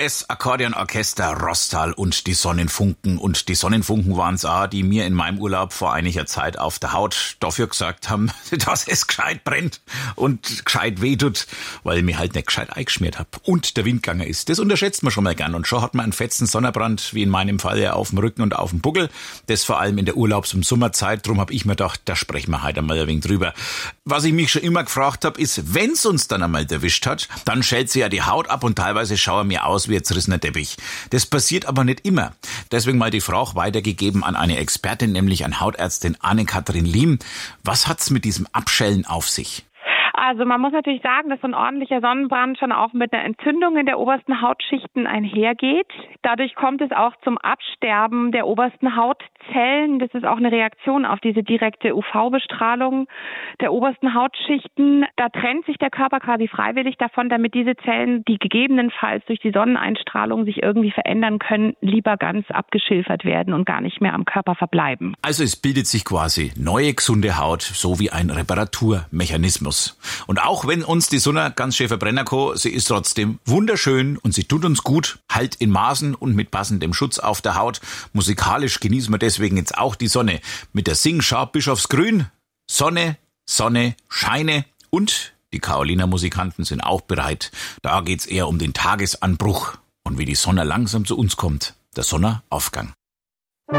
SOS Akkordeonorchester Roßtal und die Sonnenfunken. Und die Sonnenfunken waren's auch, die mir in meinem Urlaub vor einiger Zeit auf der Haut dafür gesagt haben, dass es gescheit brennt und gescheit wehtut, weil ich mich halt nicht gescheit eingeschmiert hab. Und der Windganger ist. Das unterschätzt man schon mal gern. Und schon hat man einen fetzen Sonnenbrand, wie in meinem Fall ja auf dem Rücken und auf dem Buckel. Das vor allem in der Urlaubs- und Sommerzeit. Drum hab ich mir gedacht, da sprechen wir heute einmal ein wenig drüber. Was ich mich schon immer gefragt hab, ist, wenn's uns dann einmal erwischt hat, dann schält sie ja die Haut ab und teilweise schaue mir aus wie ein zerrissener Teppich. Das passiert aber nicht immer. Deswegen mal die Frage weitergegeben an eine Expertin, nämlich an Hautärztin Anne-Kathrin Liem. Was hat's mit diesem Abschellen auf sich? Also man muss natürlich sagen, dass so ein ordentlicher Sonnenbrand schon auch mit einer Entzündung in der obersten Hautschichten einhergeht. Dadurch kommt es auch zum Absterben der obersten Hautzellen. Das ist auch eine Reaktion auf diese direkte UV-Bestrahlung der obersten Hautschichten. Da trennt sich der Körper quasi freiwillig davon, damit diese Zellen, die gegebenenfalls durch die Sonneneinstrahlung sich irgendwie verändern können, lieber ganz abgeschilfert werden und gar nicht mehr am Körper verbleiben. Also es bildet sich quasi neue gesunde Haut, so wie ein Reparaturmechanismus. Und auch wenn uns die Sonne ganz schön verbrennen kann, sie ist trotzdem wunderschön und sie tut uns gut, halt in Maßen und mit passendem Schutz auf der Haut. Musikalisch genießen wir deswegen jetzt auch die Sonne mit der Sing-Schar Bischofsgrün. Sonne, Sonne, Scheine und die Caroliner Musikanten sind auch bereit. Da geht's eher um den Tagesanbruch und wie die Sonne langsam zu uns kommt, der Sonnenaufgang.